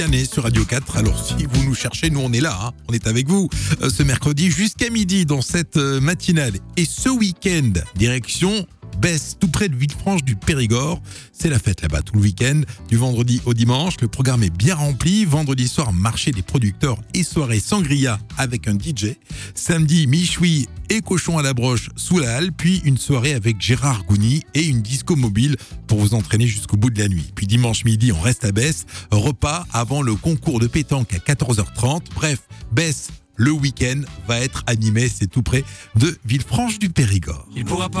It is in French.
Année sur Radio 4. Alors si vous nous cherchez, nous on est là, on est avec vous ce mercredi jusqu'à midi dans cette matinale. Et ce week-end, direction Besse, tout près de Villefranche du Périgord. C'est la fête là-bas tout le week-end, du vendredi au dimanche. Le programme est bien rempli. Vendredi soir, marché des producteurs et soirée sangria avec un DJ. Samedi, michoui et cochon à la broche sous la halle. Puis une soirée avec Gérard Gouny et une disco mobile pour vous entraîner jusqu'au bout de la nuit. Puis dimanche midi, on reste à Besse. Repas avant le concours de pétanque à 14h30. Bref, Besse, le week-end va être animé. C'est tout près de Villefranche du Périgord. Il pourra pas